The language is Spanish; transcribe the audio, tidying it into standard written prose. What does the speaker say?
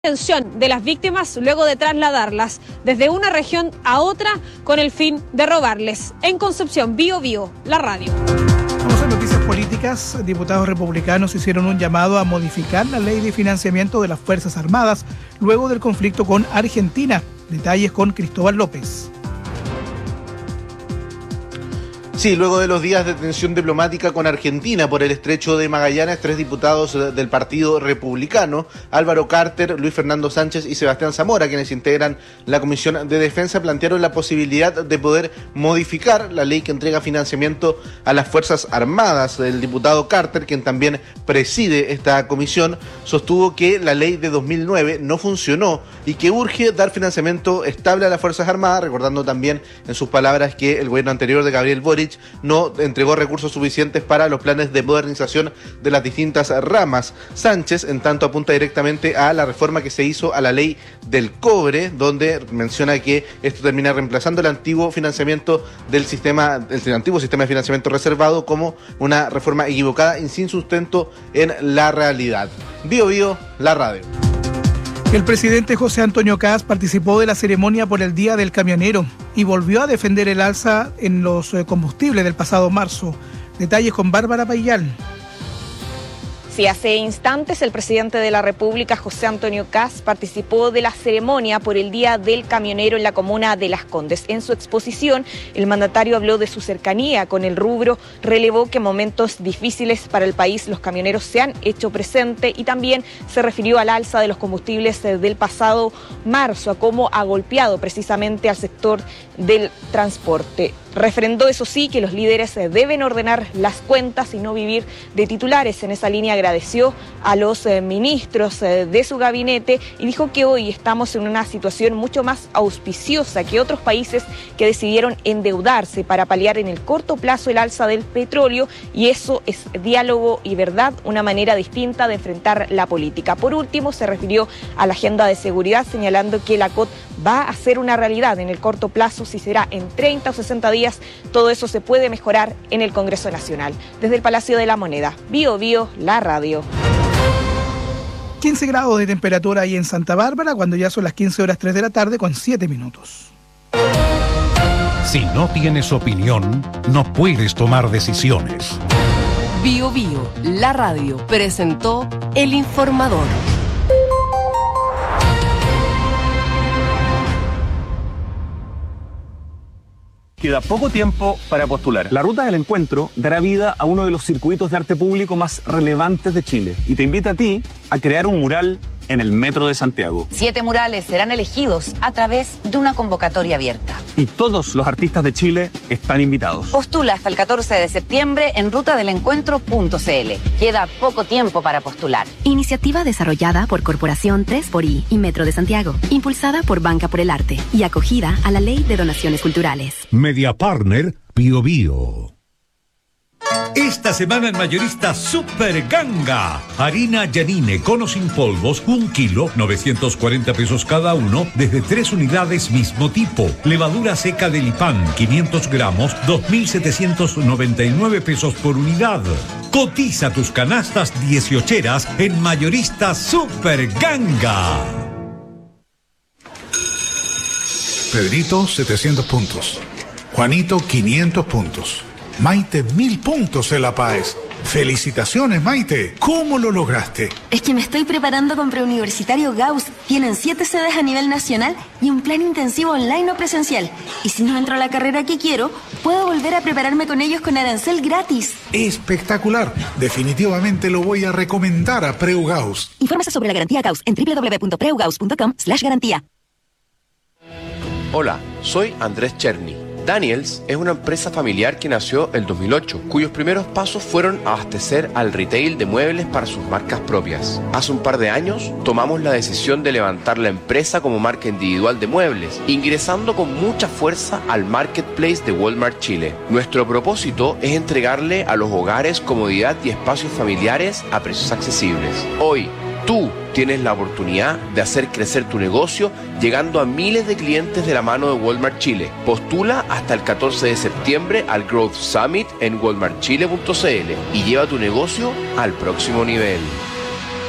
Detención de las víctimas luego de trasladarlas desde una región a otra con el fin de robarles. En Concepción, Bío Bío, la radio. Vamos a noticias políticas. Diputados republicanos hicieron un llamado a modificar la ley de financiamiento de las Fuerzas Armadas luego del conflicto con Argentina. Detalles con Cristóbal López. Sí, luego de los días de tensión diplomática con Argentina por el estrecho de Magallanes, 3 diputados del Partido Republicano, Álvaro Carter, Luis Fernando Sánchez y Sebastián Zamora, quienes integran la Comisión de Defensa, plantearon la posibilidad de poder modificar la ley que entrega financiamiento a las Fuerzas Armadas. El diputado Carter, quien también preside esta comisión, sostuvo que la ley de 2009 no funcionó y que urge dar financiamiento estable a las Fuerzas Armadas, recordando también en sus palabras que el gobierno anterior de Gabriel Boric no entregó recursos suficientes para los planes de modernización de las distintas ramas. Sánchez, en tanto, apunta directamente a la reforma que se hizo a la ley del cobre, donde menciona que esto termina reemplazando el antiguo financiamiento del sistema, el antiguo sistema de financiamiento reservado, como una reforma equivocada y sin sustento en la realidad. Bío Bío, la radio. El presidente José Antonio Kast participó de la ceremonia por el Día del Camionero y volvió a defender el alza en los combustibles del pasado marzo. Detalles con Bárbara Payal. Sí, hace instantes el presidente de la República, José Antonio Kast, participó de la ceremonia por el Día del Camionero en la comuna de Las Condes. En su exposición, el mandatario habló de su cercanía con el rubro, relevó que en momentos difíciles para el país los camioneros se han hecho presente y también se refirió al alza de los combustibles del pasado marzo, a cómo ha golpeado precisamente al sector del transporte. Refrendó, eso sí, que los líderes deben ordenar las cuentas y no vivir de titulares. En esa línea agradeció a los ministros de su gabinete y dijo que hoy estamos en una situación mucho más auspiciosa que otros países que decidieron endeudarse para paliar en el corto plazo el alza del petróleo, y eso es diálogo y verdad, una manera distinta de enfrentar la política. Por último, se refirió a la agenda de seguridad, señalando que la COT va a ser una realidad en el corto plazo. Si será en 30 o 60 días, todo eso se puede mejorar en el Congreso Nacional. Desde el Palacio de la Moneda, Bío Bío, la radio. 15 grados de temperatura ahí en Santa Bárbara, cuando ya son las 15:03 de la tarde con 7 minutos. Si no tienes opinión, no puedes tomar decisiones. Bío Bío, la radio, presentó El Informador. Queda poco tiempo para postular. La Ruta del Encuentro dará vida a uno de los circuitos de arte público más relevantes de Chile y te invita a ti a crear un mural en el Metro de Santiago. 7 murales serán elegidos a través de una convocatoria abierta. Y todos los artistas de Chile están invitados. Postula hasta el 14 de septiembre en rutadelencuentro.cl. Queda poco tiempo para postular. Iniciativa desarrollada por Corporación 3xI y Metro de Santiago, impulsada por Banca por el Arte y acogida a la Ley de Donaciones Culturales. Media Partner Bío Bío. Esta semana en Mayorista Super Ganga. Harina Yanine, cono sin polvos, 1 kilo, 940 pesos cada uno, desde 3 unidades mismo tipo. Levadura seca de Lipán, 500 gramos, 2.799 pesos por unidad. Cotiza tus canastas 18eras en Mayorista Super Ganga. Pedrito, 700 puntos. Juanito, 500 puntos. Maite, 1000 puntos en La Paz. ¡Felicitaciones, Maite! ¿Cómo lo lograste? Es que me estoy preparando con Preuniversitario Gauss. Tienen 7 sedes a nivel nacional y un plan intensivo online o presencial. Y si no entro a la carrera que quiero, puedo volver a prepararme con ellos con arancel gratis. ¡Espectacular! Definitivamente lo voy a recomendar a Preu Gauss. Infórmese sobre la garantía Gauss en www.preugauss.com/garantía. Hola, soy Andrés Cherny. Daniels es una empresa familiar que nació el 2008, cuyos primeros pasos fueron abastecer al retail de muebles para sus marcas propias. Hace un par de años tomamos la decisión de levantar la empresa como marca individual de muebles, ingresando con mucha fuerza al marketplace de Walmart Chile. Nuestro propósito es entregarle a los hogares comodidad y espacios familiares a precios accesibles. Hoy, tú tienes la oportunidad de hacer crecer tu negocio llegando a miles de clientes de la mano de Walmart Chile. Postula hasta el 14 de septiembre al Growth Summit en walmartchile.cl y lleva tu negocio al próximo nivel.